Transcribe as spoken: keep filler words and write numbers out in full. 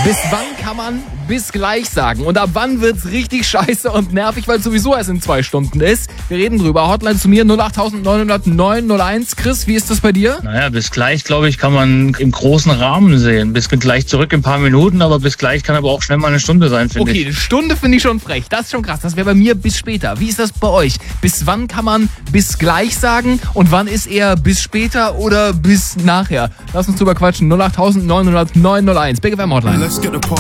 Bis wann kann man bis gleich sagen? Und ab wann wird's richtig scheiße und nervig, weil es sowieso erst in zwei Stunden ist? Wir reden drüber. Hotline zu mir null acht neun null neun null eins. Chris, wie ist das bei dir? Naja, bis gleich, glaube ich, kann man im großen Rahmen sehen. Bis gleich zurück in ein paar Minuten, aber bis gleich kann aber auch schnell mal eine Stunde sein, finde Okay, ich. eine Stunde finde ich schon frech. Das ist schon krass. Das wäre bei mir bis später. Wie ist das bei euch? Bis wann kann man bis gleich sagen? Und wann ist eher bis später oder bis nachher? Lass uns drüber quatschen. null acht neun null neun null eins. Big F M Hotline.